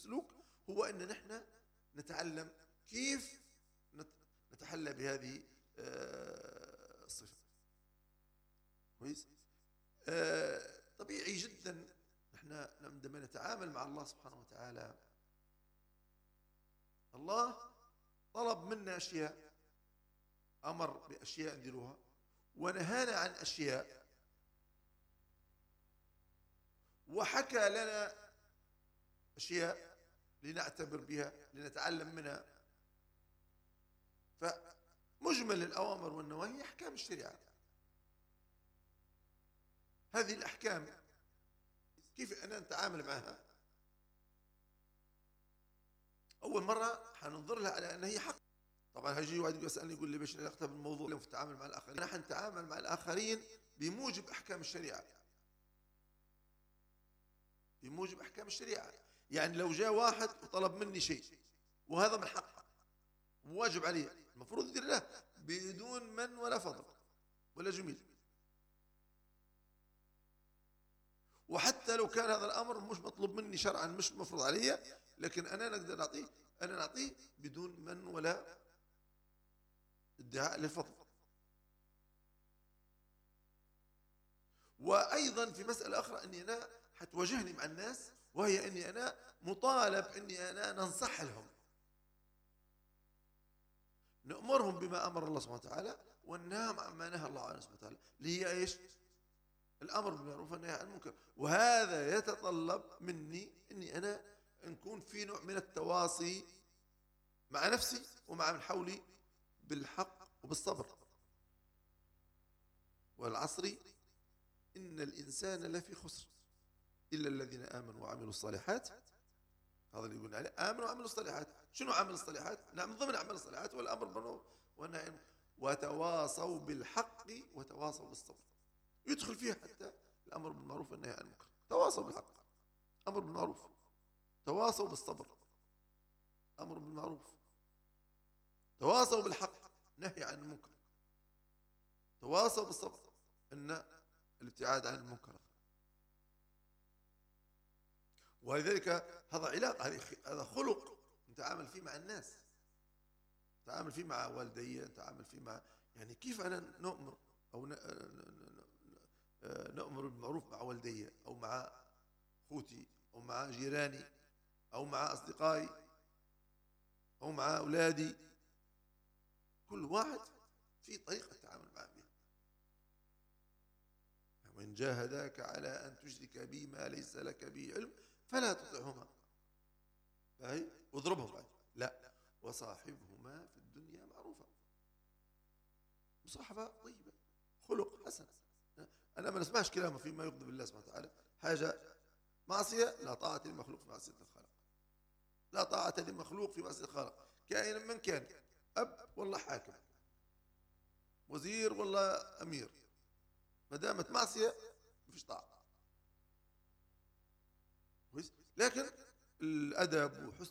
السلوك هو أن نحن نتعلم كيف نتحلى بهذه الصفة. كويس. طبيعي جدا نحن عندما نتعامل مع الله سبحانه وتعالى، الله طلب منا أشياء، أمر بأشياء نديروها، ونهانا عن أشياء، وحكى لنا أشياء لنعتبر بها لنتعلم منها. فمجمل الأوامر والنواهي أحكام الشريعة. هذه الأحكام كيف أنا نتعامل معها؟ أول مرة حننظر لها على أن هي حق. طبعا هيجي واحد يسألني يقول لي باش علاقتها بالموضوع في التعامل مع الآخرين؟ نحن نتعامل مع الآخرين بموجب أحكام الشريعة، بموجب أحكام الشريعة. يعني لو جاء واحد وطلب مني شيء وهذا من حقه وواجب عليه، المفروض يدير له بدون من ولا فضل ولا جميل. وحتى لو كان هذا الأمر مش مطلوب مني شرعا، مش مفروض علي، لكن أنا نقدر نعطيه، أنا نعطيه بدون من ولا ادعاء للفضل. وأيضا في مسألة أخرى أني أنا حتواجهني مع الناس، وهي أني أنا مطالب أني أنا ننصح لهم، نأمرهم بما أمر الله سبحانه وتعالى وننهاهم عما نهى الله عنه سبحانه وتعالى، اللي هي إيش؟ الأمر بالمعروف والنهي عن المنكر. وهذا يتطلب مني أني أنا نكون في نوع من التواصي مع نفسي ومع من حولي بالحق وبالصبر. والعصر إن الإنسان لفي خسر إلا الذين آمنوا وعملوا الصالحات. هذا اللي يقولنا عليه، آمنوا وعملوا الصالحات. شنو عمل الصالحات؟ نعم، من ضمن أعمال الصالحات والأمر بالمعروف والنهي، وتواصوا بالحق وتواصوا بالصبر. يدخل فيها حتى الأمر بالمعروف والنهي عن المنكر. تواصوا بالحق، أمر بالمعروف. تواصوا بالصبر، أمر بالمعروف. تواصوا بالحق، نهي عن المنكر. تواصوا بالصبر، أن الابتعاد عن المنكر. ولذلك هذا علاقة، هذا خلق نتعامل فيه مع الناس، نتعامل فيه مع والدي، نتعامل فيه مع، يعني كيف أنا نؤمر أو نأمر بالمعروف مع والدي أو مع أخوتي أو مع جيراني أو مع أصدقائي أو مع أولادي. كل واحد في طريقة التعامل معه بها. وإن جاهداك على أن تشرك بي ما ليس لك به علم فلا تطعهما، فهي واضربهم بعد، لا، وصاحبهما في الدنيا معروفا. مصاحبة طيبة، خلق حسن. أنا ما نسمعش كلامه فيما يغضب الله سبحانه وتعالى. حاجة معصية، لا طاعة للمخلوق في معصية الخالق. لا طاعة للمخلوق في معصية الخالق، كائنا من كان، أب والله حاكم، وزير والله أمير، ما دامت معصية ما فيش طاعة. لكن الأدب وحسن